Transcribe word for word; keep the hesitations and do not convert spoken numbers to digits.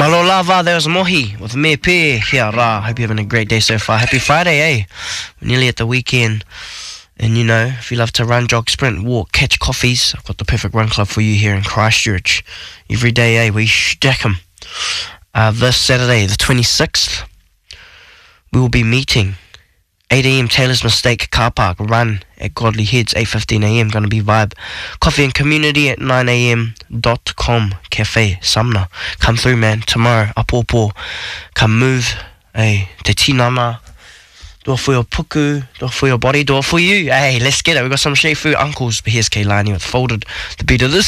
Malo lava, there's Mohi with me P. Here, ra. Hope you're having a great day so far. Happy Friday, eh? We're nearly at the weekend. And you know, if you love to run, jog, sprint, walk, catch coffees, I've got the perfect run club for you here in Christchurch. Every day, eh? We stack 'em. Uh, this Saturday, the twenty-sixth, we will be meeting eight a.m. Taylor's Mistake Car Park Run at Godly Heads, eight fifteen a.m. Going to be vibe. Coffee and community at nine a.m. dot com Cafe Sumner. Come through, man. Tomorrow, apopo. Come move. Hey, te tinana. Do it for your puku. Do it for your body. Do it for you. Hey, let's get it. We've got some Shifu uncles. But here's Keilani with Folded, the beat of this.